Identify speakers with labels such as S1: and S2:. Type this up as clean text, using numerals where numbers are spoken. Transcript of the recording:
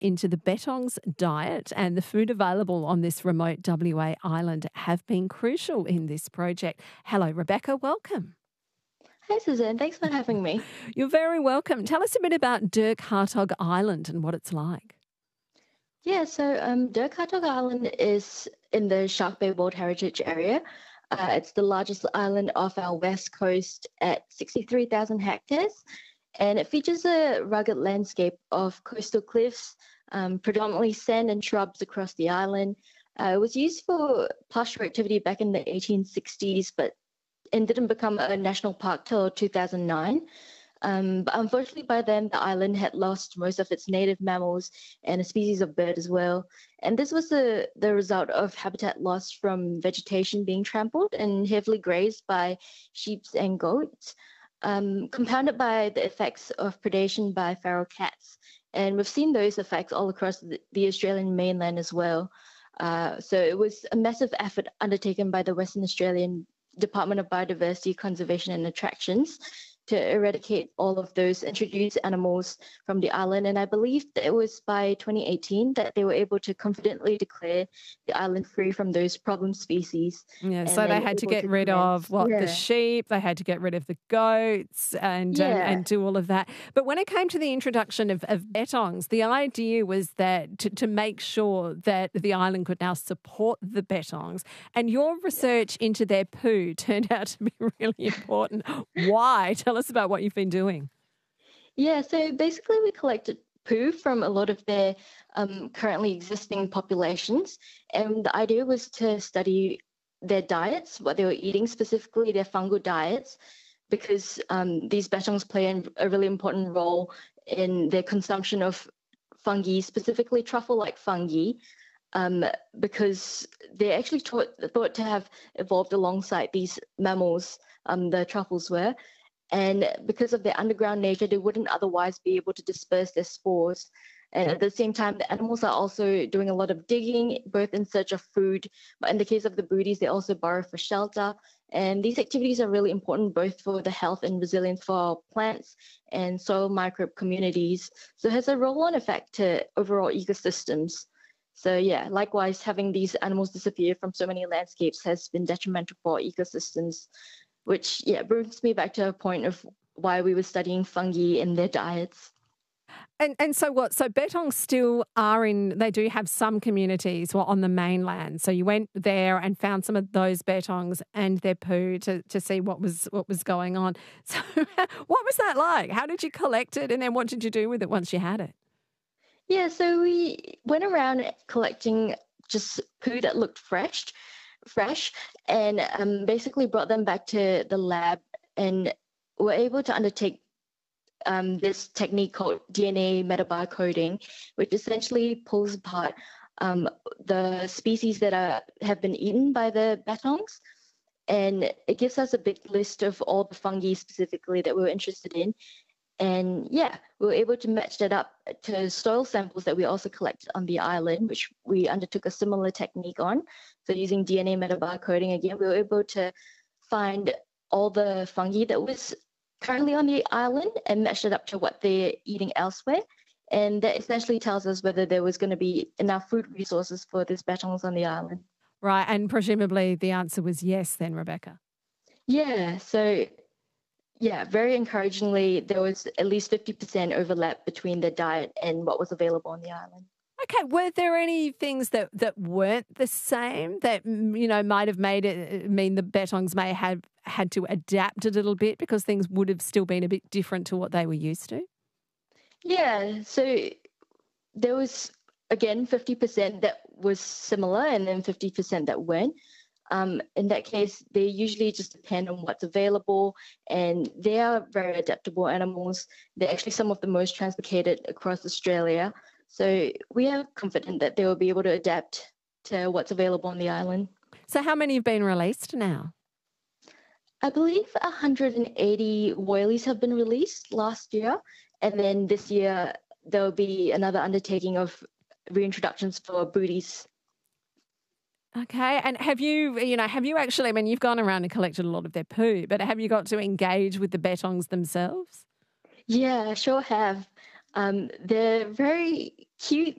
S1: into the betong's diet, and the food available on this remote WA island have been crucial in this project. Hello, Rebecca. Welcome.
S2: Hi, Suzanne. Thanks for having me.
S1: You're very welcome. Tell us a bit about Dirk Hartog Island and what it's like.
S2: Yeah, so Dirk Hartog Island is in the Shark Bay World Heritage Area. It's the largest island off our west coast at 63,000 hectares, and it features a rugged landscape of coastal cliffs, predominantly sand and shrubs across the island. It was used for pastoral activity back in the 1860s, but and didn't become a national park till 2009. But unfortunately, by then, the island had lost most of its native mammals and a species of bird as well. And this was the result of habitat loss from vegetation being trampled and heavily grazed by sheep and goats, compounded by the effects of predation by feral cats. And we've seen those effects all across the Australian mainland as well. So it was a massive effort undertaken by the Western Australian Department of Biodiversity, Conservation and Attractions to eradicate all of those introduced animals from the island. And I believe that it was by 2018 that they were able to confidently declare the island free from those problem species.
S1: Yeah, so they had to get rid of the sheep, they had to get rid of the goats and do all of that. But when it came to the introduction of bettongs, the idea was that to make sure that the island could now support the bettongs. And your research into their poo turned out to be really important. Why? Tell us about what you've been doing.
S2: Yeah, so basically we collected poo from a lot of their currently existing populations. And the idea was to study their diets, what they were eating, specifically their fungal diets, because these bettongs play a really important role in their consumption of fungi, specifically truffle-like fungi, because they're actually thought to have evolved alongside these mammals, the truffles were. And because of their underground nature, they wouldn't otherwise be able to disperse their spores. And at the same time, the animals are also doing a lot of digging, both in search of food, but in the case of the booties, they also burrow for shelter. And these activities are really important both for the health and resilience for our plants and soil microbe communities. So it has a roll-on effect to overall ecosystems. So yeah, likewise, having these animals disappear from so many landscapes has been detrimental for ecosystems, which brings me back to a point of why we were studying fungi in their diets.
S1: And so what? So bettongs still they do have some communities on the mainland. So you went there and found some of those bettongs and their poo to see what was going on. So what was that like? How did you collect it, and then what did you do with it once you had it?
S2: Yeah, so we went around collecting just poo that looked fresh, and basically brought them back to the lab and were able to undertake this technique called DNA metabarcoding, which essentially pulls apart the species that have been eaten by the bettongs. And it gives us a big list of all the fungi specifically that we were interested in. And we were able to match that up to soil samples that we also collected on the island, which we undertook a similar technique on. So using DNA metabarcoding again, we were able to find all the fungi that was currently on the island and match it up to what they're eating elsewhere. And that essentially tells us whether there was going to be enough food resources for these bettongs on the island.
S1: Right, and presumably the answer was yes then, Rebecca.
S2: Yeah, so very encouragingly, there was at least 50% overlap between the diet and what was available on the island.
S1: Okay, were there any things that weren't the same that, might have made it mean the bettongs may have had to adapt a little bit because things would have still been a bit different to what they were used to?
S2: Yeah, so there was, again, 50% that was similar and then 50% that weren't. In that case, they usually just depend on what's available, and they are very adaptable animals. They're actually some of the most translocated across Australia. So we are confident that they will be able to adapt to what's available on the island.
S1: So how many have been released now?
S2: I believe 180 woylies have been released last year, and then this year there will be another undertaking of reintroductions for booties.
S1: Okay, and have you actually, I mean, you've gone around and collected a lot of their poo, but have you got to engage with the bettongs themselves?
S2: Yeah, I sure have. They're very cute